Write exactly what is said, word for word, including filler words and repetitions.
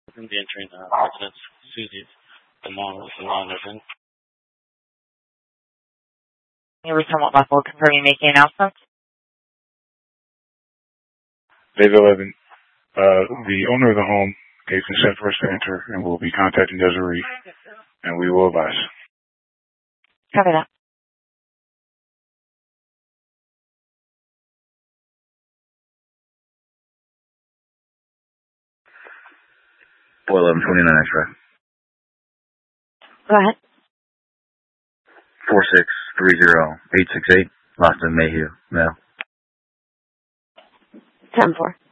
The entering uh, residence Susie's the mall with the non-resident. You were somewhat muffled. Confirm you making announcements? Dave eleven. Uh, the owner of the home gave consent for us to enter, and we'll be contacting Desiree, and we will advise. Cover that. four eleven twenty-nine X-ray. Go ahead. four six three zero eight six eight, Last in Mayhew, male. ten four.